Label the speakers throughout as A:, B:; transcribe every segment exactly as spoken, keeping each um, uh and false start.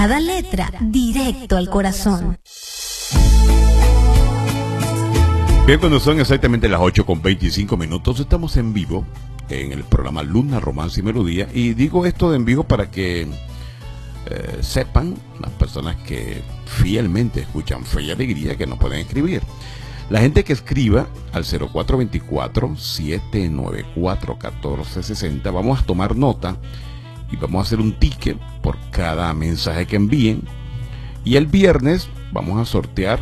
A: Cada letra directo al corazón.
B: Bien, cuando son exactamente las ocho con veinticinco minutos, estamos en vivo en el programa Luna, Romance y Melodía. Y digo esto de en vivo para que eh, sepan las personas que fielmente escuchan Fe y Alegría que nos pueden escribir. La gente que escriba al cero cuatro dos cuatro, siete nueve cuatro, uno cuatro seis cero, vamos a tomar nota y vamos a hacer un ticket por cada mensaje que envíen. Y el viernes vamos a sortear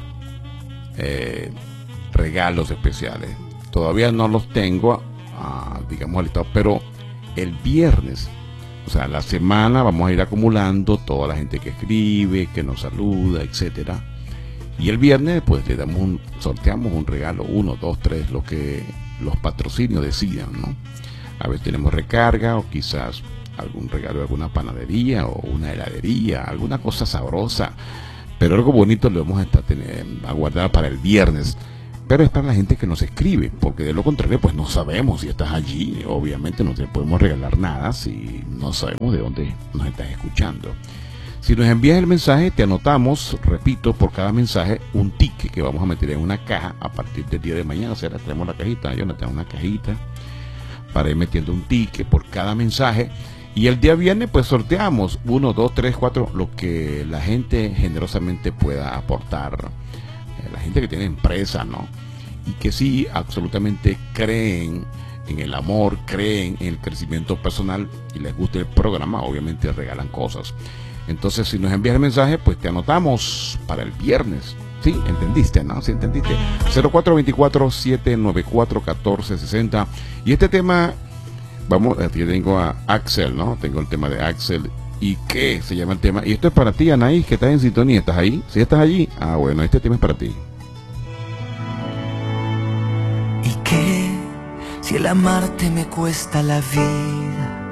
B: eh, regalos especiales. Todavía no los tengo, uh, digamos, alistados, pero el viernes, o sea, la semana, vamos a ir acumulando toda la gente que escribe, que nos saluda, etcétera. Y el viernes, pues, le damos un, sorteamos un regalo, uno, dos, tres, lo que los patrocinios decidan, ¿no? A ver, tenemos recarga o quizás algún regalo de alguna panadería o una heladería, alguna cosa sabrosa, pero algo bonito lo vamos a estar tener, a guardar para el viernes. Pero es para la gente que nos escribe, porque de lo contrario pues no sabemos si estás allí. Obviamente no te podemos regalar nada si no sabemos de dónde nos estás escuchando. Si nos envías el mensaje, te anotamos, repito, por cada mensaje un ticket que vamos a meter en una caja a partir del día de mañana. O sea, traemos la cajita, yo no tengo una cajita para ir metiendo un ticket por cada mensaje. Y el día viernes pues sorteamos uno, dos, tres, cuatro, lo que la gente generosamente pueda aportar. La gente que tiene empresa, ¿no? Y que sí, absolutamente creen en el amor, creen en el crecimiento personal y les gusta el programa, obviamente regalan cosas. Entonces, si nos envías el mensaje, pues te anotamos para el viernes. ¿Sí? ¿Entendiste, no? ¿Sí entendiste? cero cuatro dos cuatro, siete nueve cuatro, uno cuatro seis cero. Y este tema, vamos, aquí tengo a Axel, ¿no? Tengo el tema de Axel. ¿Y qué se llama el tema? Y esto es para ti, Anaís, que estás en sintonía. ¿Estás ahí? ¿Sí estás allí? Ah, bueno, este tema es para ti.
C: ¿Y qué? Si el amarte me cuesta la vida,